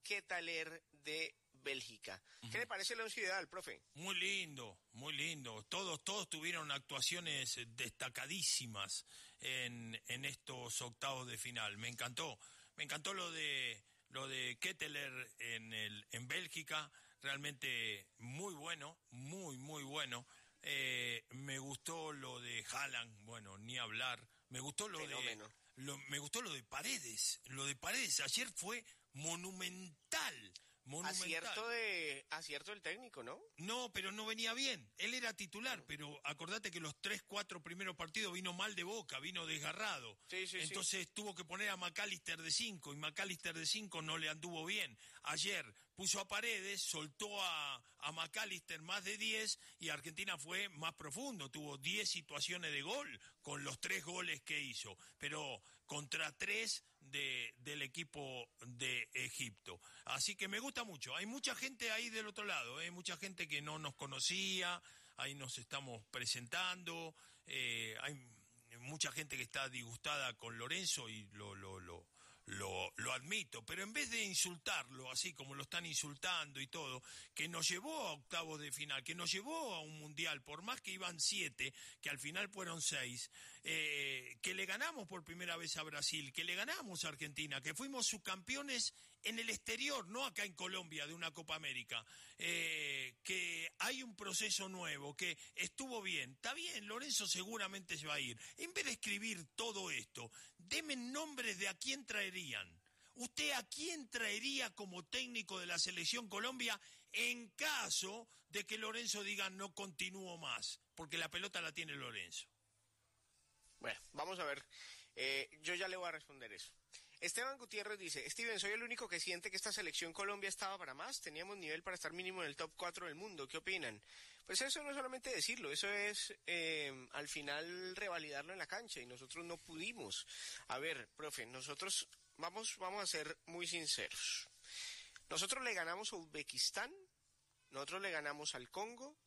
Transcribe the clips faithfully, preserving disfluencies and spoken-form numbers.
Ketelaere de Bélgica. ¿Qué uh-huh. le parece el once ideal, profe? Muy lindo, muy lindo. Todos, todos tuvieron actuaciones destacadísimas en, en estos octavos de final. Me encantó, me encantó lo de lo de Ketelaere en el en Bélgica, realmente muy bueno, muy muy bueno. Eh, me gustó lo de Haaland, bueno, ni hablar. Me gustó lo Fenómeno. de lo, me gustó lo de Paredes, lo de Paredes ayer fue monumental. Monumental. Acierto de acierto del técnico, ¿no? No, pero no venía bien. Él era titular, no. pero acordate que los tres, cuatro primeros partidos vino mal de Boca, vino desgarrado. Sí, sí, Entonces sí. tuvo que poner a McAllister de cinco y McAllister de cinco no le anduvo bien. Ayer puso a Paredes, soltó a, a McAllister más de diez y Argentina fue más profundo. Tuvo diez situaciones de gol con los tres goles que hizo, pero contra tres de, del equipo de Egipto. Así que me gusta mucho. Hay mucha gente ahí del otro lado, ¿eh? Mucha gente que no nos conocía, ahí nos estamos presentando, eh, hay mucha gente que está disgustada con Lorenzo y lo, lo, lo, lo, lo admito, pero en vez de insultarlo así como lo están insultando y todo, que nos llevó a octavos de final, que nos llevó a un mundial, por más que iban siete, que al final fueron seis, eh, que le ganamos por primera vez a Brasil, que le ganamos a Argentina, que fuimos subcampeones en el exterior, no acá en Colombia, de una Copa América, eh, que hay un proceso nuevo, que estuvo bien, está bien, Lorenzo seguramente se va a ir. En vez de escribir todo esto, deme nombres de a quién traerían. ¿Usted a quién traería como técnico de la Selección Colombia en caso de que Lorenzo diga no continúo más? Porque la pelota la tiene Lorenzo. Bueno, vamos a ver. Eh, yo ya le voy a responder eso. Esteban Gutiérrez dice, Steven, soy el único que siente que esta selección Colombia estaba para más, teníamos nivel para estar mínimo en el top cuatro del mundo, ¿qué opinan? Pues eso no es solamente decirlo, eso es eh, al final revalidarlo en la cancha y nosotros no pudimos. A ver, profe, nosotros vamos, vamos a ser muy sinceros. Nosotros le ganamos a Uzbekistán, nosotros le ganamos al Congo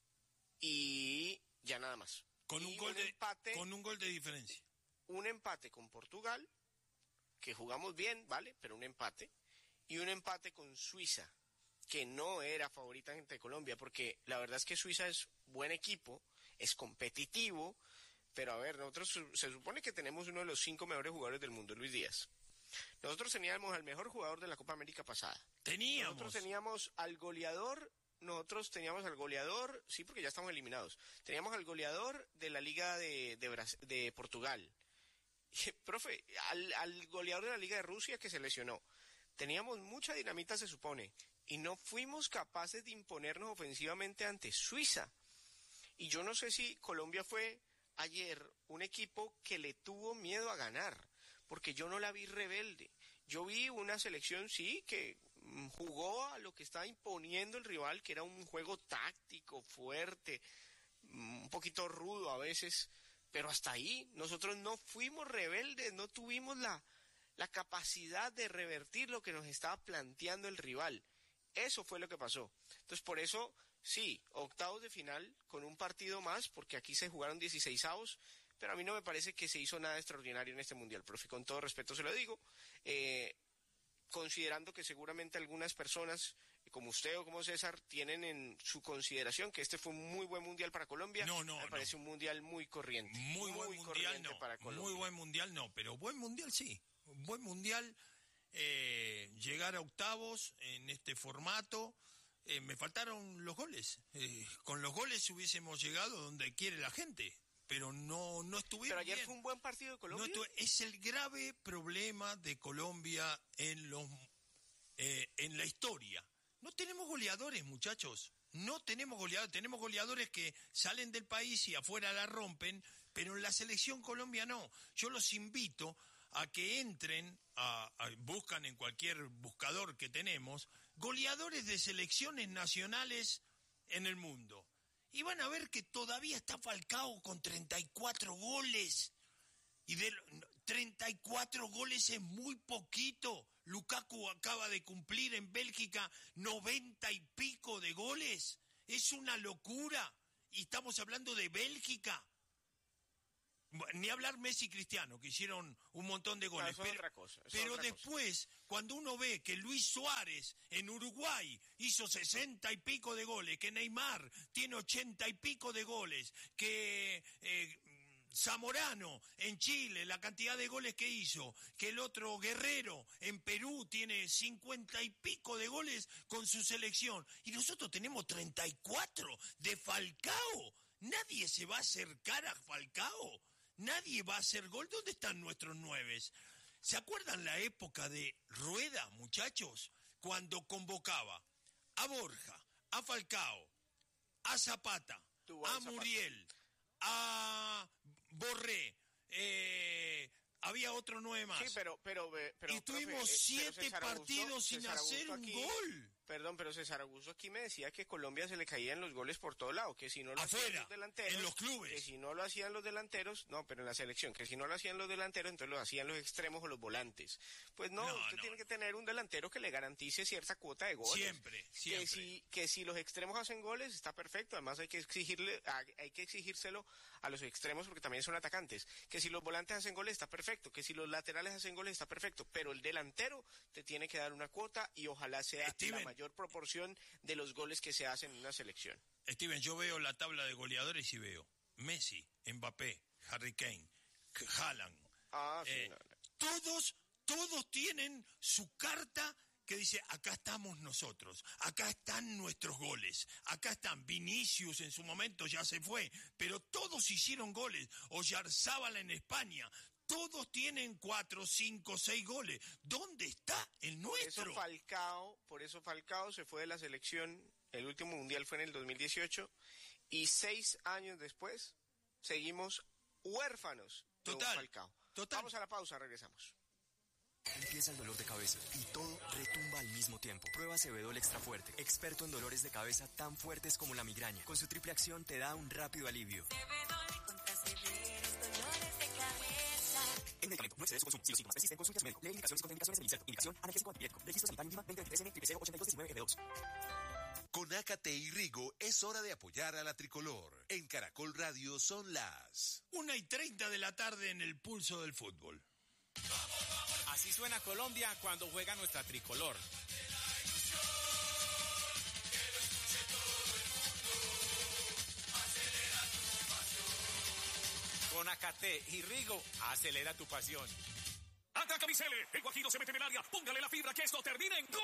y ya nada más. Con un, gol un de, empate, con un gol de diferencia. Un empate con Portugal, que jugamos bien, ¿vale? Pero un empate. Y un empate con Suiza, que no era favorita ante Colombia, porque la verdad es que Suiza es buen equipo, es competitivo, pero a ver, nosotros se supone que tenemos uno de los cinco mejores jugadores del mundo, Luis Díaz. Nosotros teníamos al mejor jugador de la Copa América pasada. Teníamos. Nosotros teníamos al goleador, nosotros teníamos al goleador, sí, porque ya estamos eliminados. Teníamos al goleador de la Liga de, de, Bras- de Portugal. Profe, al, al goleador de la Liga de Rusia que se lesionó. Teníamos mucha dinamita, se supone, y no fuimos capaces de imponernos ofensivamente ante Suiza. Y yo no sé si Colombia fue ayer un equipo que le tuvo miedo a ganar, porque yo no la vi rebelde. Yo vi una selección, sí, que jugó a lo que estaba imponiendo el rival, que era un juego táctico, fuerte, un poquito rudo a veces, pero hasta ahí. Nosotros no fuimos rebeldes, no tuvimos la, la capacidad de revertir lo que nos estaba planteando el rival. Eso fue lo que pasó. Entonces, por eso, sí, octavos de final con un partido más, porque aquí se jugaron dieciseisavos, pero a mí no me parece que se hizo nada extraordinario en este mundial, profe, con todo respeto se lo digo, eh, considerando que seguramente algunas personas, como usted o como César, tienen en su consideración que este fue un muy buen mundial para Colombia. No, no, me parece no. un mundial muy corriente. Muy, muy buen mundial, no. Para Colombia. Muy buen mundial, no, pero buen mundial sí. Buen mundial, eh, llegar a octavos en este formato. Eh, me faltaron los goles. Eh, con los goles hubiésemos llegado donde quiere la gente. Pero no, no estuvimos Pero ayer bien. fue un buen partido de Colombia. No estu- es el grave problema de Colombia en los eh, en la historia. No tenemos goleadores, muchachos. No tenemos goleadores. Tenemos goleadores que salen del país y afuera la rompen, pero en la selección Colombia no. Yo los invito a que entren, a, a, buscan en cualquier buscador que tenemos, goleadores de selecciones nacionales en el mundo. Y van a ver que todavía está Falcao con treinta y cuatro goles. Y de treinta y cuatro goles es muy poquito. Lukaku acaba de cumplir en Bélgica noventa y pico de goles. Es una locura. Y estamos hablando de Bélgica. Ni hablar Messi y Cristiano, que hicieron un montón de goles. No, eso es pero otra cosa, eso es pero otra después, cosa. cuando uno ve que Luis Suárez en Uruguay hizo sesenta y pico de goles, que Neymar tiene ochenta y pico de goles, que eh, Zamorano en Chile, la cantidad de goles que hizo, que el otro Guerrero en Perú tiene cincuenta y pico de goles con su selección, y nosotros tenemos treinta y cuatro de Falcao. ¿Nadie se va a acercar a Falcao? ¿Nadie va a hacer gol? ¿Dónde están nuestros nueves? ¿Se acuerdan la época de Rueda, muchachos? Cuando convocaba a Borja, a Falcao, a Zapata, Tuvo a Zapata. Muriel, a Borré, eh, había otro nueve más. Sí, pero, pero, pero y profe, tuvimos eh, siete pero César Augusto- partidos sin César hacer Augusto un aquí- gol. Perdón, pero César Augusto aquí me decía que Colombia se le caían los goles por todo lado, que si no lo hacían Afuera, los delanteros, en los clubes. que si no lo hacían los delanteros, no, pero en la selección, que si no lo hacían los delanteros, entonces lo hacían los extremos o los volantes. Pues no, No, usted no. tiene que tener un delantero que le garantice cierta cuota de goles. Siempre, siempre. Que si, que si los extremos hacen goles, está perfecto, además hay que exigirle, hay que exigírselo a los extremos porque también son atacantes. Que si los volantes hacen goles, está perfecto, que si los laterales hacen goles, está perfecto, pero el delantero te tiene que dar una cuota y ojalá sea Steven. la mayor proporción de los goles que se hacen en una selección. Steven, yo veo la tabla de goleadores y veo Messi, Mbappé, Harry Kane, Haaland. Ah, sí, Eh, no, no. Todos, todos tienen su carta que dice, acá estamos nosotros, acá están nuestros goles, acá están. Vinicius en su momento ya se fue, pero todos hicieron goles. Oyarzábal en España, todos tienen cuatro, cinco, seis goles. ¿Dónde está el Por eso nuestro? Falcao, por eso Falcao se fue de la selección, el último mundial fue en el dos mil dieciocho, y seis años después seguimos huérfanos de un Total, Falcao. total. Vamos a la pausa, regresamos. Empieza el dolor de cabeza y todo retumba al mismo tiempo. Prueba Acebedol Extra Fuerte, experto en dolores de cabeza tan fuertes como la migraña. Con su triple acción te da un rápido alivio. Acebedol contra severos dolores de cabeza. El medicamento no excede su consumo. Si los síntomas persisten, consulte a su médico. Lee indicaciones y contraindicaciones del inserto. Indicación analgésico antipirético. Registro sanitario íntima veinte veintitrés N triple cero ochenta y dos diecinueve F dos. Con Ácate y Rigo es hora de apoyar a la tricolor. En Caracol Radio son las... Una y treinta de la tarde en el pulso del fútbol. Así suena Colombia cuando juega nuestra tricolor. Con Acate y Rigo, acelera tu pasión. Ataca Vicele, el Guajiro se mete en el área, póngale la fibra que esto termine en ¡gol!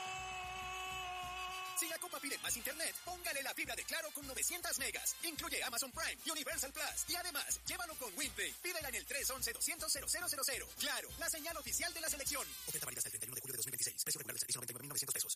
Si la Copa pide más internet, póngale la fibra de Claro con novecientos megas. Incluye Amazon Prime y Universal Plus. Y además, llévalo con WinPay. Pídela en el tres once doscientos cero cero cero cero. Claro, la señal oficial de la selección. Oferta válida hasta el treinta y uno de julio de dos mil veintiséis. Precio regular del servicio noventa y nueve mil novecientos pesos.